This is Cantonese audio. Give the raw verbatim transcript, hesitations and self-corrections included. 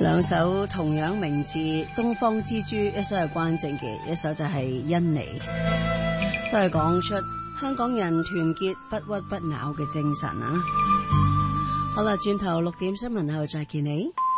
兩首同樣名字《東方之珠》，一首係關正傑，一首就係甄妮，都係講出香港人團結不屈不撓嘅精神啊！好啦，轉頭六點新聞後再見你。